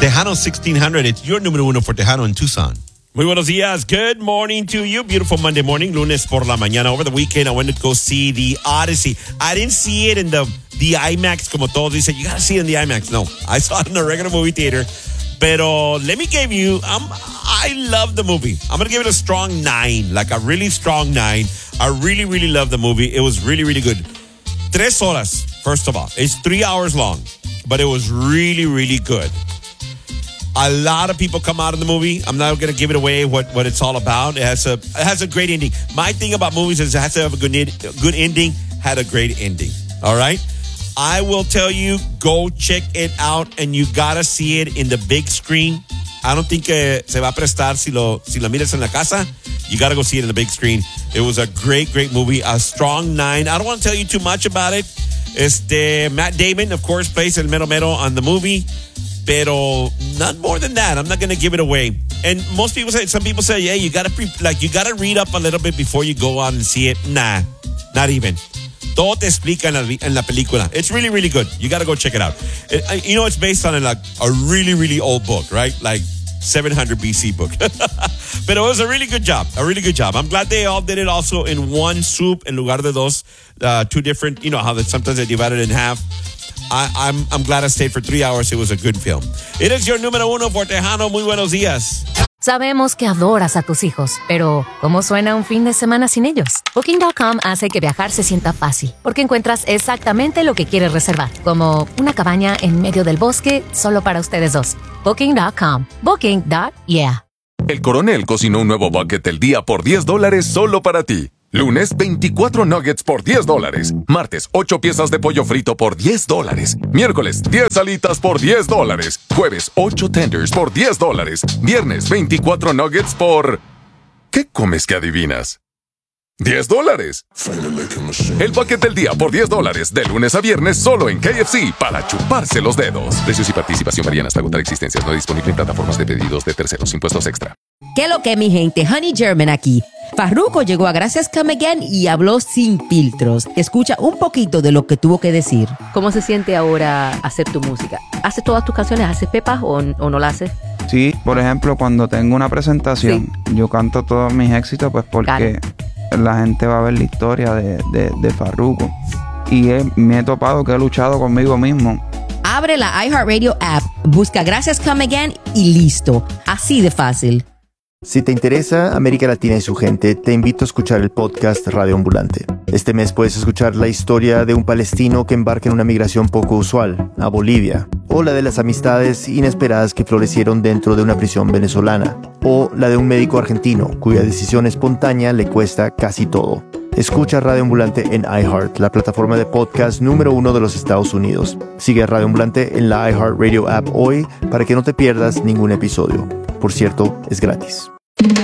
Tejano 1600. It's your número uno for Tejano in Tucson. Muy buenos días. Good morning to you. Beautiful Monday morning. Lunes por la mañana. Over the weekend, I went to go see The Odyssey. I didn't see it in the IMAX como todos dicen. You got to see it in the IMAX. No, I saw it in a regular movie theater. Pero let me give you, I love the movie. I'm going to give it a strong 9, like a really strong 9. I really, really love the movie. It was really, really good. 3 horas, first of all. It's 3 hours long, but it was really, really good. A lot of people come out of the movie. I'm not going to give it away what it's all about. It has a great ending. My thing about movies is it has to have a good ending. Had a great ending. All right? I will tell you, go check it out, and you got to see it in the big screen. I don't think se va a prestar si lo miras en la casa. You got to go see it in the big screen. It was a great, great movie. A strong 9. I don't want to tell you too much about it. Matt Damon, of course, plays el mero mero on the movie. Pero not more than that. I'm not going to give it away. And some people say, yeah, you got to read up a little bit before you go on and see it. Nah, not even. Todo te explica en la película. It's really, really good. You got to go check it out. It's based on a really, really old book, right? Like 700 BC book. But it was a really good job. A really good job. I'm glad they all did it also in one swoop en lugar de dos. 2 different, how sometimes they divide it in half. I'm glad I stayed for 3 hours. It was a good film. It is your número uno for Tejano. Muy buenos días. Sabemos que adoras a tus hijos, pero ¿cómo suena un fin de semana sin ellos? Booking.com hace que viajar se sienta fácil, porque encuentras exactamente lo que quieres reservar, como una cabaña en medio del bosque solo para ustedes dos. Booking.com. Booking.yeah. El Coronel cocinó un nuevo bucket del día por $10 solo para ti. Lunes, 24 nuggets por $10. Martes, 8 piezas de pollo frito por $10. Miércoles, 10 alitas por $10. Jueves, 8 tenders por $10. Viernes, 24 nuggets por... ¿Qué comes que adivinas? $10. El bucket del día por $10. De lunes a viernes solo en KFC para chuparse los dedos. Precios y participación varían hasta agotar existencias. No disponible en plataformas de pedidos de terceros. Impuestos extra. ¿Qué lo que, mi gente? Honey German aquí. Farruko llegó a Gracias Come Again y habló sin filtros. Escucha un poquito de lo que tuvo que decir. ¿Cómo se siente ahora hacer tu música? ¿Haces todas tus canciones? ¿Haces pepas o no la haces? Sí, por ejemplo, cuando tengo una presentación, yo canto todos mis éxitos pues porque la gente va a ver la historia de Farruko. Y me he topado que he luchado conmigo mismo. Abre la iHeartRadio app, busca Gracias Come Again y listo. Así de fácil. Si te interesa América Latina y su gente, te invito a escuchar el podcast Radio Ambulante. Este mes puedes escuchar la historia de un palestino que embarca en una migración poco usual, a Bolivia, o la de las amistades inesperadas que florecieron dentro de una prisión venezolana, o la de un médico argentino cuya decisión espontánea le cuesta casi todo. Escucha Radio Ambulante en iHeart, la plataforma de podcast número 1 de los Estados Unidos. Sigue a Radio Ambulante en la iHeartRadio app hoy para que no te pierdas ningún episodio. Por cierto, es gratis.